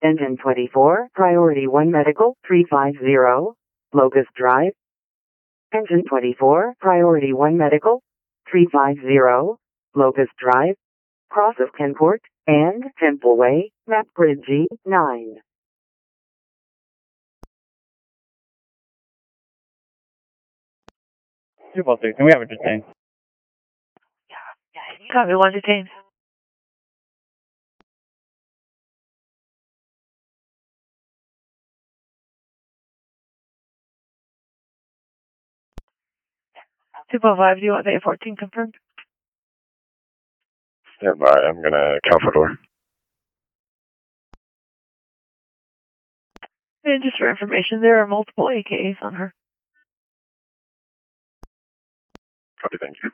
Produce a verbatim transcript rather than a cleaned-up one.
Engine twenty-four, Priority one Medical, three five zero, Locust Drive. Engine twenty-four, Priority one Medical, three five zero, Locust Drive, Cross of Kenport, and Temple Way, Map Grid G nine. two four six, and we have a detained. Copy, one detained. two four five, do you want the A fourteen confirmed? Stand by, I'm gonna count for door. And just for information, there are multiple A K As on her. Copy, thank you.